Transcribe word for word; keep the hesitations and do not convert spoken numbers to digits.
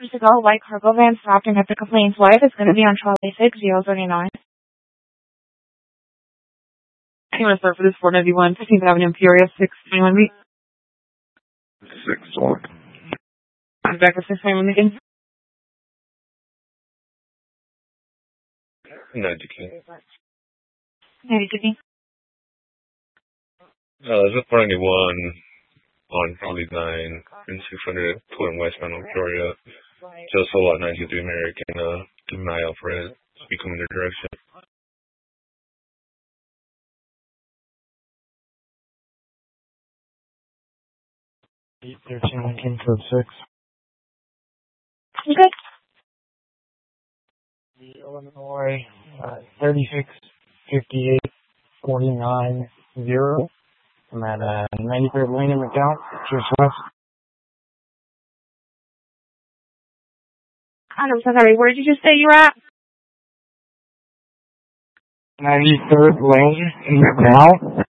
just ago, a white cargo van stopped and had the complainant's wife is going to be on Charlie six zero thirty-nine. You want to start for this four ninety-one, fifteenth Avenue, Peoria, six twenty-one B? six one. I'm back at six twenty-one again. ninety K. ninety-two B. Uh, this is four ninety-one on Charlie nine and six hundred Twin Westbound on Peoria. Just a lot ninety-three American, uh, keep an eye out for it. Be coming their direction. eight thirteen Lincoln code six. Okay. Illinois, uh, thirty-six fifty-eight forty-nine zero. I'm at uh, ninety-third Lane in McDowell, just west. I'm so sorry, where did you just say you were at? ninety-third Lane in McDowell.